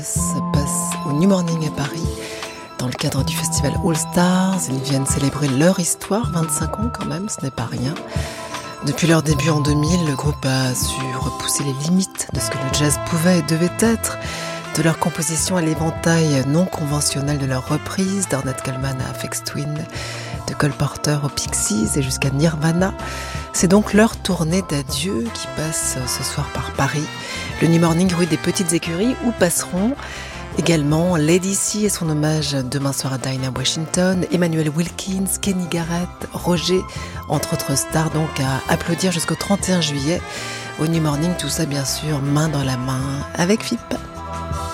Se passe au New Morning à Paris dans le cadre du festival All Stars. Ils viennent célébrer leur histoire, 25 ans quand même, ce n'est pas rien. Depuis leur début en 2000, le groupe a su repousser les limites de ce que le jazz pouvait et devait être, de leur composition à l'éventail non conventionnel de leurs reprises, d'Ornette Coleman à Aphex Twin, de Cole Porter aux Pixies et jusqu'à Nirvana. C'est donc leur tournée d'adieu qui passe ce soir par Paris. Le New Morning rue des Petites Écuries où passeront également Lady C et son hommage demain soir à Dinah Washington, Emmanuel Wilkins, Kenny Garrett, Roger, entre autres stars, donc à applaudir jusqu'au 31 juillet au New Morning. Tout ça bien sûr main dans la main avec FIP.